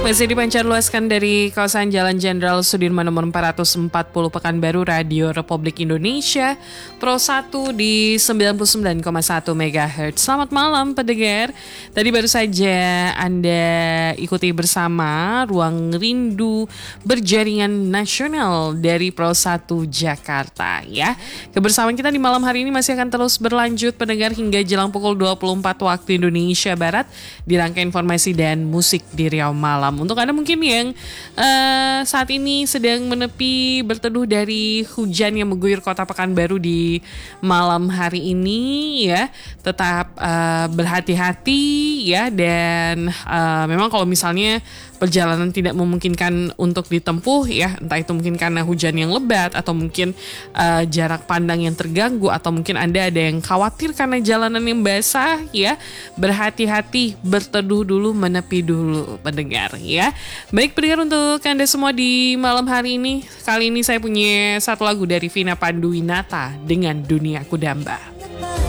Masih dipancar luaskan dari kawasan Jalan Jenderal Sudirman nomor 440 Pekanbaru, Radio Republik Indonesia Pro 1 di 99,1 MHz. Selamat malam pendengar. Tadi baru saja Anda ikuti bersama Ruang Rindu Berjaringan Nasional dari Pro 1 Jakarta ya. Kebersamaan kita di malam hari ini masih akan terus berlanjut pendengar hingga jelang pukul 24 waktu Indonesia Barat di rangkaian informasi dan musik di Riau Malam. Untuk Anda mungkin yang saat ini sedang menepi berteduh dari hujan yang mengguyur kota Pekanbaru di malam hari ini ya, tetap berhati-hati ya, dan memang kalau misalnya perjalanan tidak memungkinkan untuk ditempuh ya, entah itu mungkin karena hujan yang lebat atau mungkin jarak pandang yang terganggu atau mungkin Anda ada yang khawatir karena jalanan yang basah ya, berhati-hati, berteduh dulu, menepi dulu pendengar ya. Baik pendengar, untuk Anda semua di malam hari ini, kali ini saya punya satu lagu dari Vina Panduwinata dengan Dunia Kudamba.